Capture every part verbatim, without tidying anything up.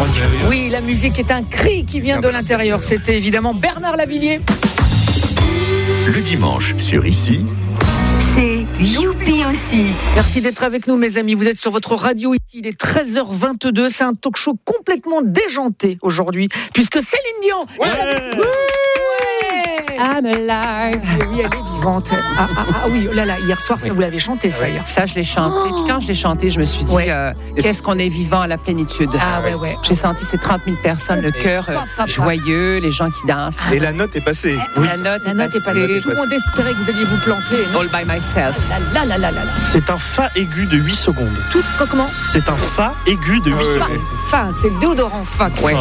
Oui, la musique est un cri qui vient de l'intérieur. C'était évidemment Bernard Lavilliers. Le dimanche sur Ici, c'est Youpi aussi. Merci d'être avec nous, mes amis. Vous êtes sur votre radio ici. Il est treize heures vingt-deux. C'est un talk show complètement déjanté aujourd'hui, puisque Céline Dion. Ouais. Ouais. I'm alive. Oui, elle est vivante. Ah, ah, ah oui, oh là là, hier soir, ça oui. vous l'avez chanté, ça, oui. hier. Ça, je l'ai chanté. Oh. Puis quand je l'ai chanté, je me suis dit, ouais. euh, qu'est-ce qu'on est vivant à la plénitude. Ah ouais, ouais. J'ai senti ces trente mille personnes, le cœur euh, joyeux, les gens qui dansent. Et la note est passée. Oui. La note, la note est passée. passée. Tout le monde espérait que vous alliez vous planter. Non? All by myself. Là, là, là, là, là. C'est un fa aigu de huit secondes. Tout, comment? C'est un fa aigu de huit Fa, secondes. fa, c'est le déodorant fa. Ouais.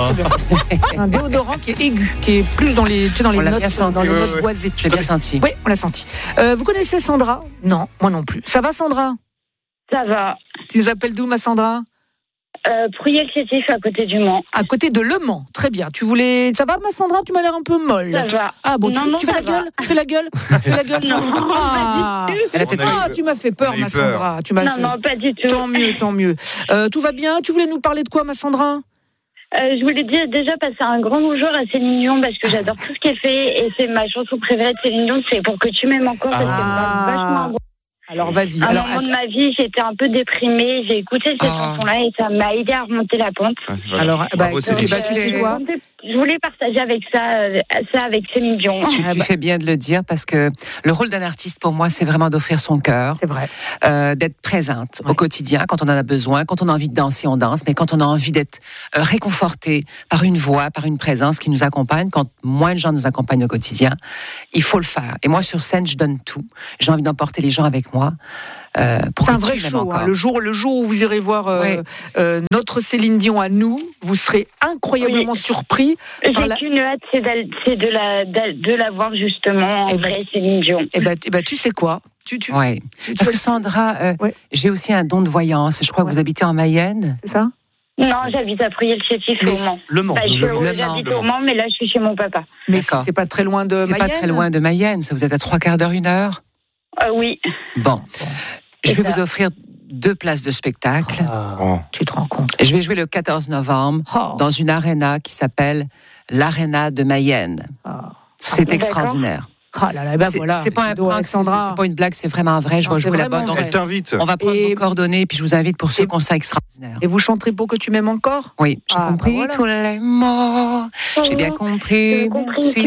Un déodorant qui est aigu, qui est plus dans les, tu sais, dans les on notes, bien senti. dans les Ouais, notes ouais. boisées. Je l'ai bien senti. Oui, on l'a senti. Euh, vous connaissez Sandra? Non, moi non plus. Ça va, Sandra? Ça va. Tu nous appelles d'où, ma Sandra? Euh, Pruyel-Chétif, à côté du Mans. À côté de Le Mans. Très bien. Tu voulais. Ça va, ma Sandra? Tu m'as l'air un peu molle. Ça va. Ah bon, non, tu, non, tu fais ça la va. gueule? Tu fais la gueule? Tu fais la gueule? Non, ah. pas du tout. Elle a peut-être Ah, eu- tu m'as fait peur, on a eu ma peur. Sandra. Tu m'as Non, fait... non, pas du tout. Tant mieux, tant mieux. Euh, tout va bien? Tu voulais nous parler de quoi, ma Sandra? Euh, je voulais dire déjà passer un grand bonjour à Céline Dion parce que j'adore tout ce qu'elle fait et c'est ma chanson préférée de Céline Dion, c'est Pour que tu m'aimes encore parce qu'elle me Ah. parle vachement. Alors, vas-y. À un Alors, moment de ma vie, j'étais un peu déprimée, j'ai écouté cette Ah. chanson-là et ça m'a aidé à remonter la pente. Ouais, voilà. alors, bah, Bravo, écoute, Céline. bah, tu sais je, quoi? je voulais partager avec ça, euh, ça avec Céline Dion. Tu, Ah tu bah. fais bien de le dire parce que le rôle d'un artiste pour moi c'est vraiment d'offrir son cœur, C'est vrai. euh, d'être présente Ouais. au quotidien quand on en a besoin, quand on a envie de danser on danse, mais quand on a envie d'être euh, réconforté par une voix, par une présence qui nous accompagne, quand moins de gens nous accompagnent au quotidien, il faut le faire. Et moi sur scène je donne tout, j'ai envie d'emporter les gens avec moi. Euh, pour C'est un que vrai tu m'aimes show. encore. Hein. Le jour, le jour où vous irez voir euh, Ouais. euh, notre Céline Dion à nous, vous serez incroyablement Oui. surpris. J'ai par la- qu'une hâte, c'est, c'est de, la, de la voir justement en Eh ben, vrai, Céline Dion. Eh ben, eh ben, tu sais quoi? Tu, tu, Ouais. tu- Parce tu- que Sandra, euh, Ouais. j'ai aussi un don de voyance. Je crois Ouais. que vous habitez en Mayenne. C'est ça? Non, j'habite à Pruyel-Chétif Mais au Mans. Le Mans. Bah, je, le Mans. Le Mans, j'habite le au Mans. Mans, mais là, je suis chez mon papa. Mais D'accord. c'est, c'est pas très loin de C'est Mayenne. pas très loin de Mayenne. Ça vous êtes à trois quarts d'heure, une heure. Euh, oui. Bon, je vais C'est ça. vous offrir deux places de spectacle. Oh. Tu te rends compte? Je vais jouer le quatorze novembre Oh. dans une aréna qui s'appelle l'Aréna de Mayenne. Ah. C'est D'accord. extraordinaire. Ah là là, ben c'est, voilà. c'est pas un Cadeau, prank, c'est, Alexandra. c'est- c'est pas une blague, c'est vraiment vrai. Je Non, vais c'est jouer là-bas. vraiment Donc, vrai. Elle t'invite. on va prendre Et- vos coordonnées, puis je vous invite pour ce Et- concert extraordinaire. Et vous chanterez Pour que tu m'aimes encore? Oui, j'ai Ah, compris bah voilà. tous les mots. J'ai bien compris, J'ai compris merci.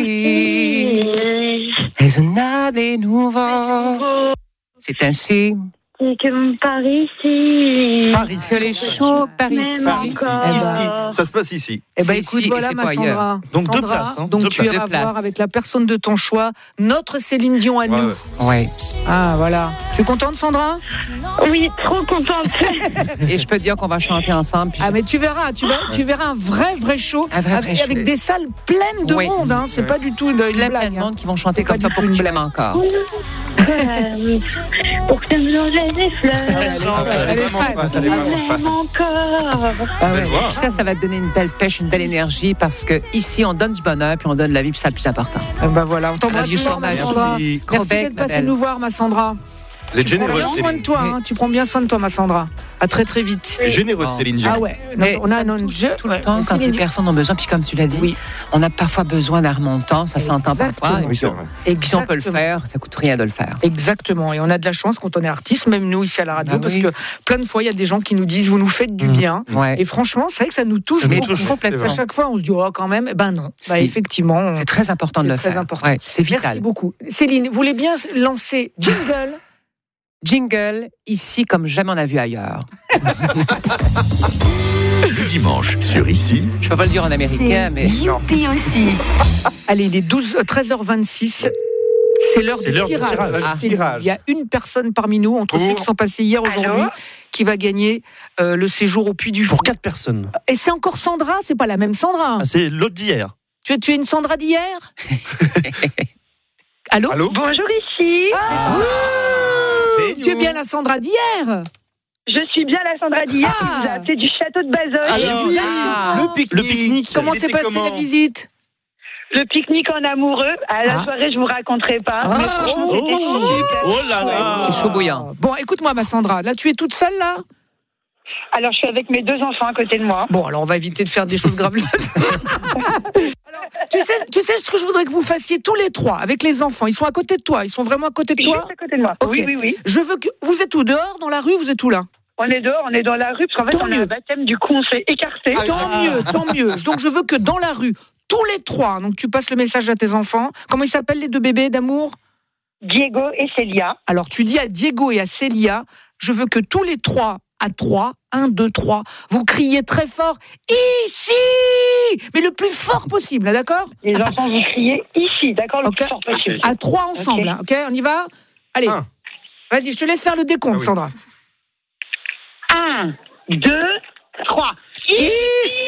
que Raisonnable et nouveau. C'est ainsi c'est que par ici. Paris. que les shows par ici. Même Ici, encore. ici. Ça se passe ici. Eh ben C'est écoute, ici et voilà c'est ma pas Sandra. ailleurs. Donc, deux Sandra, places, hein, donc deux tu places. iras Deux places. voir avec la personne de ton choix notre Céline Dion à Ouais, nous. ouais. Ouais. Ah voilà. Tu es contente, Sandra? Oui, trop contente. Et je peux te dire qu'on va chanter ensemble. Puis Ah mais tu verras, tu verras, tu verras un vrai vrai show Un vrai, avec, vrai show. avec des salles pleines de Oui. monde. Hein. C'est pas du tout une, une plein, plein blague. de hein. monde qui vont chanter C'est comme pas toi du pour tout que une tu l'aimes encore. Euh, Pour que me donnes des fleurs. Elle est vraiment fan. fan, elle est vraiment fan. Même encore. Ah ouais. Belle voix. Puis ça, ça va te donner une belle pêche, une belle énergie parce que ici, on donne du bonheur puis on donne la vie, puis c'est le plus important. Ah bah voilà, on t'embrasse I love you so fort, ma much. Sandra. Merci. Gros Merci bec, d'être ma passée belle. nous voir, ma Sandra. Vous êtes Tu prends généreuse, bien soin de Céline. toi, hein. Tu prends bien soin de toi, ma Sandra. À très très vite. Généreuse, Oh. Céline Dion. Ah ouais. Mais on a ça un touche jeu tout le temps quand les personnes ont besoin. Puis comme tu l'as dit, Oui. on a parfois besoin d'un remontant, ça s'entend parfois. Exactement. Et Oui, puis, c'est vrai. et puis si on peut le faire, ça coûte rien de le faire. Exactement, et on a de la chance quand on est artiste, même nous ici à la radio, Ah parce oui. que plein de fois il y a des gens qui nous disent vous nous faites du Mmh. bien. Ouais. Et franchement, c'est vrai que ça nous touche Ça nous beaucoup. touche, Complètement. c'est À chaque fois, on se dit oh quand même, eh ben non. Bah Si. effectivement, on- C'est très important de c'est le très faire. important. Ouais, c'est vital. Merci beaucoup, Céline. Vous voulez bien lancer jingle? Jingle, ici comme jamais on a vu ailleurs. Le dimanche sur Ici, Je peux pas le dire en américain, C'est mais Youpi aussi. Allez, il est douze, euh, treize heures vingt-six. C'est l'heure C'est du l'heure du tirage. tirage. Ah, Le tirage. Il y a une personne parmi nous, entre Pour- ceux qui sont passés hier, aujourd'hui, Allô qui va gagner euh, le séjour au Puy du Fou. Pour quatre personnes. Et c'est encore Sandra, c'est pas la même Sandra. hein. Ah, c'est l'autre d'hier. Tu es, tu es une Sandra d'hier? Allô? Allô? Bonjour ici. Ah, C'est tu es nous. bien la Sandra d'hier? Je suis bien la Sandra d'hier Ah. qui vous a appelé du château de Bazoches. Alors, Ah. le pique-nique. Le pique-nique. Comment Il s'est était passée comment la visite? Le pique-nique en amoureux. À la Ah. soirée, je vous raconterai pas. Ah. Mais franchement, c'était Oh, super. oh là là. c'est chaud bouillant. Bon, écoute-moi, ma Sandra. Là, tu es toute seule, là? Alors, je suis avec mes deux enfants à côté de moi. Bon, alors on va éviter de faire des choses graveleuses. Alors, tu sais, tu sais ce que je voudrais que vous fassiez tous les trois avec les enfants. Ils sont à côté de toi. Ils sont vraiment à côté de toi. Juste à côté de moi. Ok. Oui, oui, oui. Je veux que vous êtes où, dehors, dans la rue, vous êtes où là? On est dehors, on est dans la rue, parce qu'en fait, Tant on a mieux. un baptême, du coup, on s'est écarté. Tant mieux, tant mieux. Donc je veux que dans la rue, tous les trois. Donc tu passes le message à tes enfants. Comment ils s'appellent les deux bébés d'amour? Diego et Célia. Alors tu dis à Diego et à Célia, je veux que tous les trois, à trois, un, deux, trois, vous criez très fort ici, mais le plus fort possible, d'accord? Les enfants, vous criez ici, d'accord, le Ok. plus fort possible. À trois ensemble, Ok. hein, ok? On y va? Allez, Un. vas-y, je te laisse faire le décompte, Ah oui. Sandra. Un, deux, trois. Ici.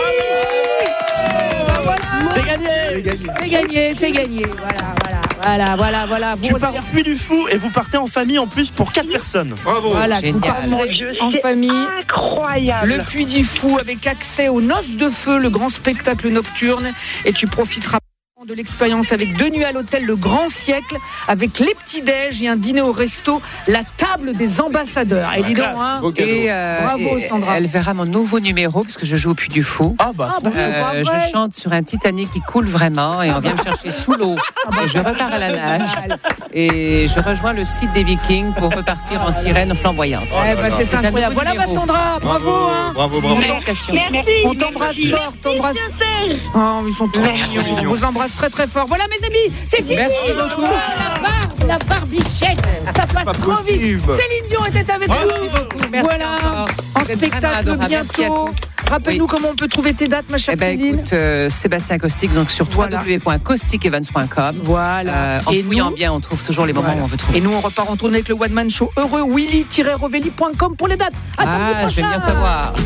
C'est gagné. C'est gagné. C'est gagné, c'est gagné. Voilà, voilà, voilà, voilà, voilà. Tu Vous pars au Puy du Fou et vous partez en famille en plus pour quatre personnes. Bravo. Voilà, Génial. vous partirez Dieu, en c'est famille. Incroyable. Le Puy du Fou avec accès aux Noces de Feu, le grand spectacle nocturne. Et tu profiteras de l'expérience avec deux nuits à l'hôtel Le Grand Siècle, avec les petits-déj et un dîner au resto, la table des ambassadeurs. Et dis donc, hein, Beau cadeau. Et, euh, Bravo, et Sandra. Elle verra mon nouveau numéro parce que je joue au Puy du Fou. Ah bah. Ah, bah, c'est pas Euh, vrai. je chante sur un Titanic qui coule vraiment et on vient me chercher sous l'eau. Et je repars à la nage et je rejoins le site des Vikings pour repartir en sirène flamboyante. Eh ben, c'est C'est un incroyable. nouveau Voilà ma numéro. Sandra, bravo, hein. Bravo, bravo. Félicitations. Merci. On t'embrasse Merci. fort, t'embrasse. Oh, ils sont trop mignons. On vous embrasse très très fort. Voilà mes amis, c'est fini. Merci Oh, la barbe, la barbichette, ça passe Pas trop vite. possible. Céline Dion était avec nous. Merci beaucoup. Merci Voilà, encore. en Vous êtes spectacle vraiment adorables. Merci à bientôt. tous. Rappelle-nous Oui. comment on peut trouver tes dates, ma chère Eh ben, Céline. écoute, euh, Sébastien Caustic, donc sur Voilà. w w w point caustic events point com. Voilà. Euh, en Et fouillant nous- bien, on trouve toujours les moments Voilà. où on veut trouver. Et nous, on repart en tournée avec le One Man Show heureux, willy tiret rovelli point com pour les dates. À samedi Ah, je vais prochain. venir te voir.